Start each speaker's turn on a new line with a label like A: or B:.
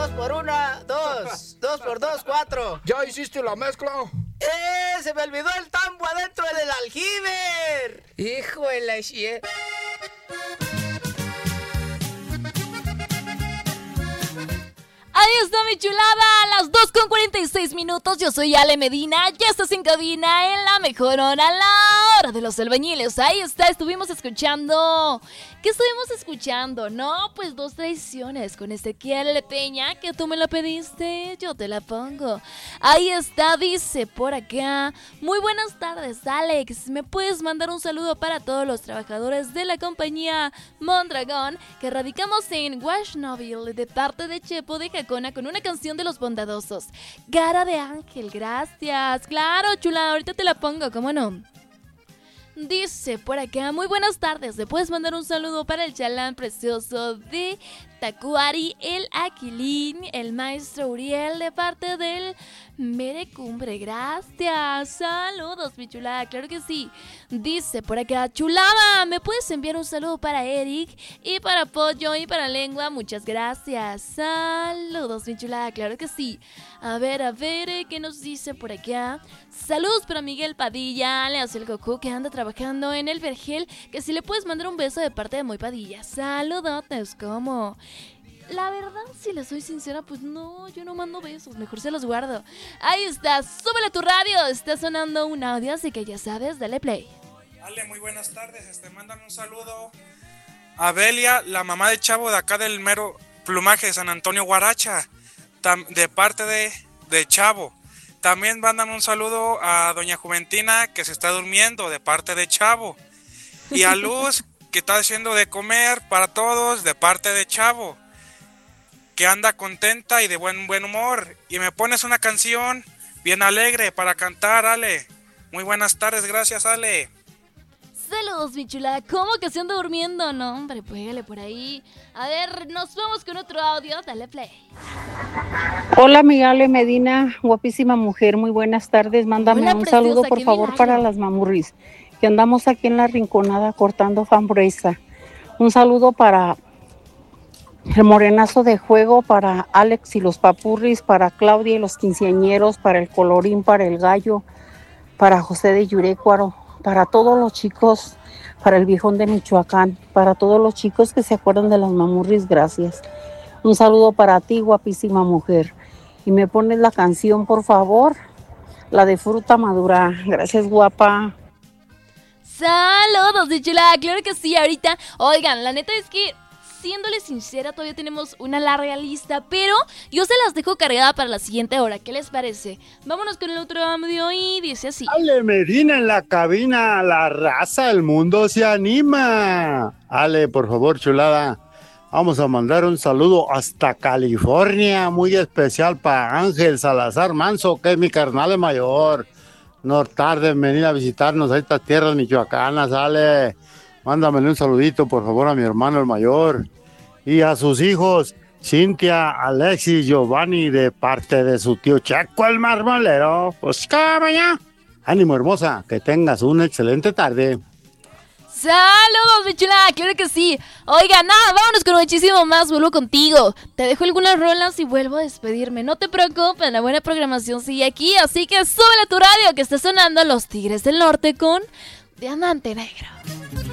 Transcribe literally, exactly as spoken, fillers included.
A: Dos por una, dos. Dos por dos, cuatro.
B: ¿Ya hiciste la mezcla?
A: ¡Eh! ¡Se me olvidó el tambo adentro del aljiber!
B: Hijo de la shie...
C: Ahí está mi chulada, a las dos con cuarenta y seis minutos, yo soy Ale Medina, ya estás en cabina en la mejor hora, la hora de los albañiles. Ahí está, estuvimos escuchando, ¿qué estuvimos escuchando? No, pues dos traiciones con Ezequiel Peña, que tú me la pediste, yo te la pongo. Ahí está, dice por acá, muy buenas tardes Alex, ¿me puedes mandar un saludo para todos los trabajadores de la compañía Mondragón, que radicamos en Washnoville, de parte de Chepo de Jacona, con una canción de Los Bondadosos, Cara de Ángel? Gracias, claro chula, ahorita te la pongo, ¿cómo no? Dice por acá, muy buenas tardes, ¿le puedes mandar un saludo para el chalán precioso de Tacuari, el Aquilín, el maestro Uriel, de parte del Merecumbre? Gracias, saludos mi chulada, claro que sí. Dice por acá, chulada, ¿me puedes enviar un saludo para Eric y para Pollo y para Lengua? Muchas gracias, saludos mi chulada, claro que sí. A ver, a ver, ¿qué nos dice por acá? Saludos para Miguel Padilla, le hace el Goku, que anda trabajando en el Vergel, que si le puedes mandar un beso de parte de Muy Padilla. Saludotes, ¿cómo? La verdad, si le soy sincera, pues no, yo no mando besos, mejor se los guardo. Ahí está, súbele a tu radio, está sonando un audio, así que ya sabes, dale play.
D: Ale, muy buenas tardes, este, mandan un saludo a Belia, la mamá de Chavo de acá del mero plumaje de San Antonio Guaracha, tam, de parte de, de Chavo. También mandan un saludo a doña Juventina, que se está durmiendo, de parte de Chavo. Y a Luz, que está haciendo de comer para todos, de parte de Chavo, que anda contenta y de buen, buen humor. Y me pones una canción bien alegre para cantar, Ale. Muy buenas tardes, gracias, Ale.
C: Saludos, mi chula. ¿Cómo que se anda durmiendo? No, hombre, pégale por ahí. A ver, nos vamos con otro audio. Dale play.
E: Hola, Miguel Medina, guapísima mujer. Muy buenas tardes. Mándame
C: Hola,
E: un
C: preciosa,
E: saludo, por
C: qué
E: favor,
C: milagro.
E: para las mamurris, que andamos aquí en la rinconada cortando frambuesa. Un saludo para el morenazo de juego, para Alex y los papurris, para Claudia y los quinceañeros, para el colorín, para el gallo, para José de Yurécuaro, para todos los chicos, para el viejón de Michoacán, para todos los chicos que se acuerdan de las mamurris, gracias. Un saludo para ti, guapísima mujer. Y me pones la canción, por favor, la de Fruta Madura. Gracias, guapa.
C: Saludos, mi chula. Claro que sí, ahorita. Oigan, la neta es que, siéndole sincera, todavía tenemos una larga lista, pero yo se las dejo cargada para la siguiente hora. ¿Qué les parece? Vámonos con el otro audio y dice así.
F: Ale Medina en la cabina, la raza, el mundo se anima. Ale, por favor, chulada, vamos a mandar un saludo hasta California, muy especial para Ángel Salazar Manso, que es mi carnal mayor. No tarde en venir a visitarnos a estas tierras michoacanas, Ale. Mándamele un saludito, por favor, a mi hermano el mayor. Y a sus hijos, Cintia, Alexis, Giovanni, de parte de su tío Checo, el marmolero. Pues ya. Ánimo, hermosa, que tengas una excelente tarde.
C: Saludos, mi chula, claro que sí. Oiga, nada, vámonos con muchísimo más, vuelvo contigo. Te dejo algunas rolas y vuelvo a despedirme. No te preocupes, la buena programación sigue aquí, así que súbele a tu radio que está sonando Los Tigres del Norte con Diamante Negro.